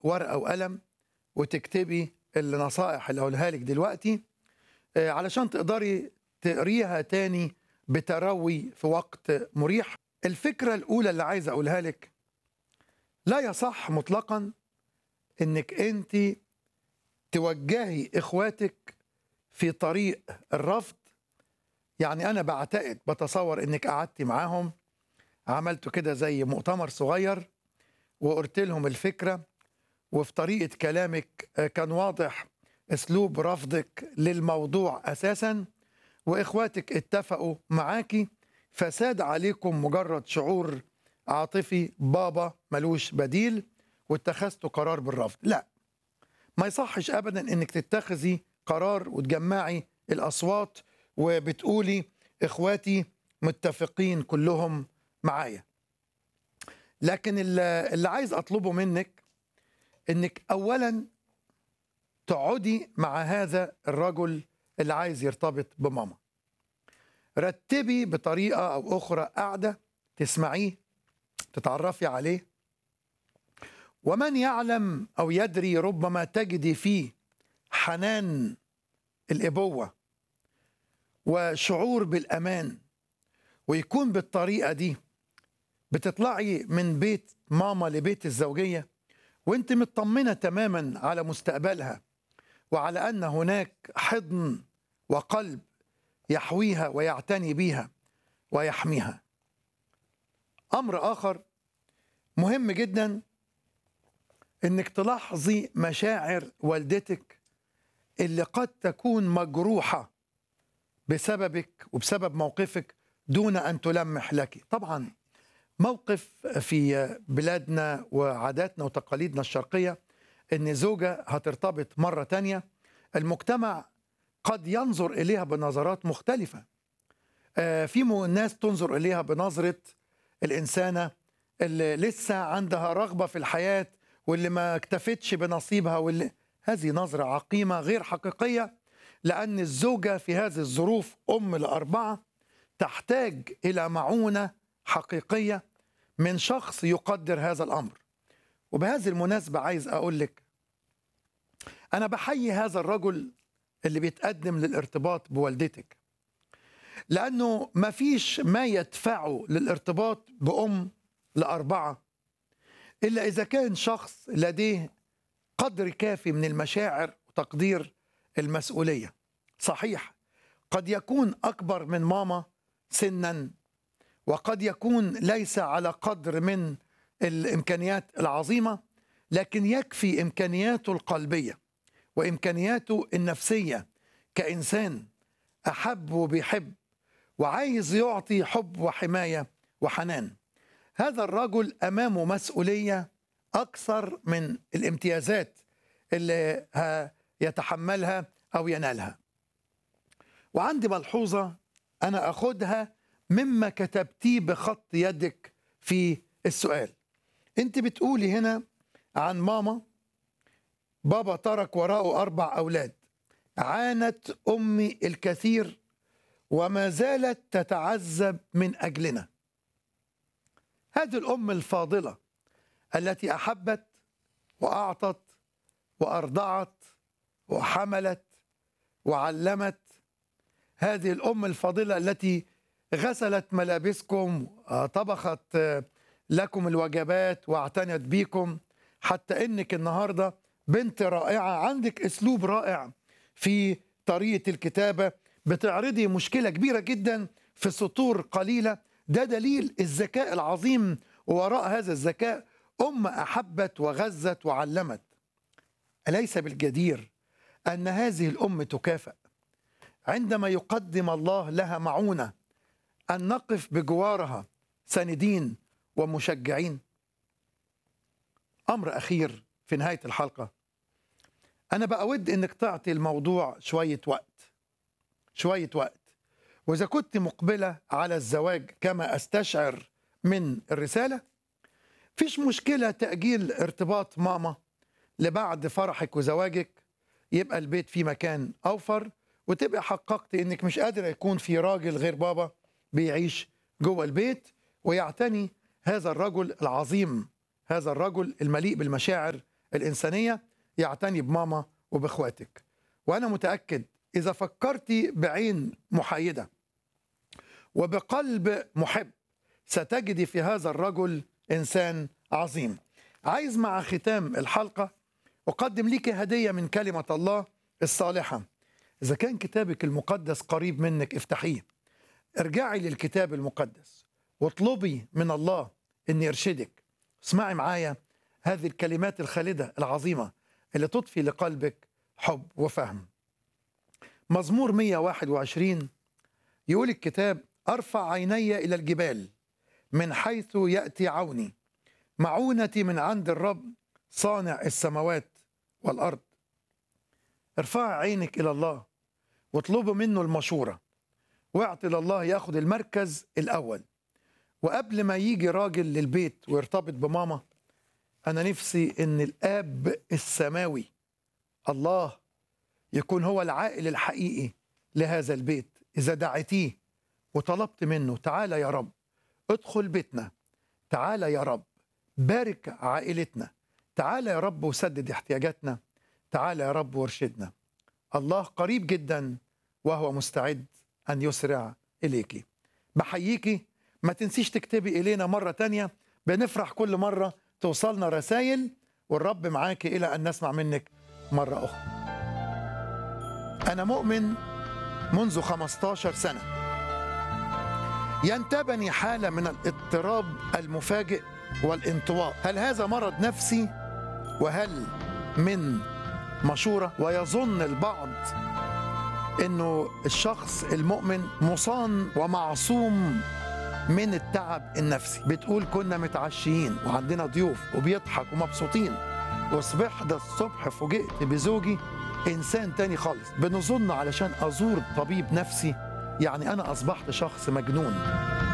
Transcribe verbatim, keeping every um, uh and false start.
ورقة وقلم وتكتبي النصائح اللي هقولها لك دلوقتي، آه، علشان تقدري تقريها تاني بتروي في وقت مريح. الفكرة الأولى اللي عايز أقولها لك، لا يصح مطلقا إنك أنت توجهي إخواتك في طريق الرفض. يعني أنا بعتقد بتصور إنك قعدتي معاهم، عملتوا كده زي مؤتمر صغير وقلت لهم الفكرة، وفي طريقة كلامك كان واضح أسلوب رفضك للموضوع أساسا، وإخواتك اتفقوا معاكي، فساد عليكم مجرد شعور عاطفي بابا ملوش بديل واتخذتوا قرار بالرفض. لا، ما يصحش أبدا إنك تتخذي قرار وتجمعي الأصوات وبتقولي إخواتي متفقين كلهم معايا. لكن اللي عايز أطلبه منك إنك أولا تقعدي مع هذا الرجل اللي عايز يرتبط بماما، رتبي بطريقة أو أخرى قاعدة تسمعيه، تتعرفي عليه، ومن يعلم أو يدري ربما تجدي فيه حنان الإبوة وشعور بالأمان، ويكون بالطريقة دي بتطلعي من بيت ماما لبيت الزوجية وانت مطمنة تماما على مستقبلها، وعلى أن هناك حضن وقلب يحويها ويعتني بيها ويحميها. أمر آخر مهم جدا، إنك تلاحظي مشاعر والدتك اللي قد تكون مجروحة بسببك وبسبب موقفك دون أن تلمح لك. طبعا موقف في بلادنا وعاداتنا وتقاليدنا الشرقية إن زوجة هترتبط مرة تانية، المجتمع قد ينظر إليها بنظرات مختلفة. في ناس تنظر إليها بنظرة الإنسانة اللي لسه عندها رغبة في الحياة واللي ما اكتفتش بنصيبها، واللي هذه نظرة عقيمة غير حقيقية، لأن الزوجة في هذه الظروف أم لأربعة تحتاج إلى معونة حقيقية من شخص يقدر هذا الأمر. وبهذه المناسبة عايز أقول لك، أنا بحيي هذا الرجل اللي بيتقدم للارتباط بوالدتك، لأنه ما فيش ما يدفعه للارتباط بأم لأربعة إلا إذا كان شخص لديه قدر كافي من المشاعر وتقدير المسؤولية. صحيح قد يكون أكبر من ماما سنا، وقد يكون ليس على قدر من الإمكانيات العظيمة، لكن يكفي إمكانياته القلبية وإمكانياته النفسية كإنسان أحب وبيحب وعايز يعطي حب وحماية وحنان. هذا الرجل أمامه مسؤولية أكثر من الامتيازات اللي يتحملها أو ينالها. وعندي ملحوظة أنا أخدها مما كتبتيه بخط يدك في السؤال. أنت بتقولي هنا عن ماما، بابا ترك وراءه أربع أولاد، عانت أمي الكثير وما زالت تتعذب من أجلنا. هذه الأم الفاضلة التي أحبت وأعطت وأرضعت وحملت وعلمت، هذه الأم الفاضلة التي غسلت ملابسكم، طبخت لكم الوجبات واعتنت بيكم، حتى إنك النهاردة بنت رائعة، عندك أسلوب رائع في طريقة الكتابة، بتعرضي مشكلة كبيرة جدا في سطور قليلة. ده دليل الذكاء العظيم، ووراء هذا الذكاء أم أحبت وغزت وعلمت. أليس بالجدير أن هذه الأم تكافأ عندما يقدم الله لها معونة أن نقف بجوارها ساندين ومشجعين؟ أمر أخير في نهاية الحلقة، أنا بأود أنك تعطي الموضوع شوية وقت شوية وقت وإذا كنت مقبلة على الزواج كما أستشعر من الرسالة، فيش مشكلة تأجيل ارتباط ماما لبعد فرحك وزواجك، يبقى البيت فيه مكان أوفر، وتبقى حققت إنك مش قادرة يكون في راجل غير بابا بيعيش جوه البيت ويعتني هذا الرجل العظيم، هذا الرجل المليء بالمشاعر الإنسانية يعتني بماما وبإخواتك. وأنا متأكد إذا فكرتي بعين محايدة وبقلب محب ستجدي في هذا الرجل إنسان عظيم. عايز مع ختام الحلقة أقدم لك هدية من كلمة الله الصالحة. إذا كان كتابك المقدس قريب منك افتحيه، ارجعي للكتاب المقدس واطلبي من الله أن يرشدك. اسمعي معايا هذه الكلمات الخالدة العظيمة اللي تضفي لقلبك حب وفهم. مزمور مئة وواحد وعشرين يقول الكتاب: أرفع عيني إلى الجبال من حيث يأتي عوني، معونتي من عند الرب صانع السماوات والأرض. ارفع عينك إلى الله واطلبوا منه المشورة، واعطي لله ياخد المركز الأول. وقبل ما يجي راجل للبيت ويرتبط بماما، أنا نفسي إن الآب السماوي الله يكون هو العائل الحقيقي لهذا البيت. إذا دعيتيه وطلبت منه: تعالى يا رب ادخل بيتنا، تعالى يا رب بارك عائلتنا، تعالى يا رب وسدد احتياجاتنا، تعالى يا رب وارشدنا. الله قريب جدا وهو مستعد أن يسرع إليك. بحييكي، ما تنسيش تكتبي إلينا مرة تانية، بنفرح كل مرة توصلنا رسائل، والرب معاك إلى أن نسمع منك مرة أخرى. أنا مؤمن منذ خمستاشر سنة ينتابني حالة من الاضطراب المفاجئ والانطواء. هل هذا مرض نفسي؟ وهل من مشورة؟ ويظن البعض أنه الشخص المؤمن مصان ومعصوم من التعب النفسي. بتقول كنا متعشيين وعندنا ضيوف وبيضحك ومبسوطين، وصبحت الصبح فوجئت بزوجي إنسان تاني خالص. بنظن علشان أزور طبيب نفسي يعني أنا أصبحت شخص مجنون.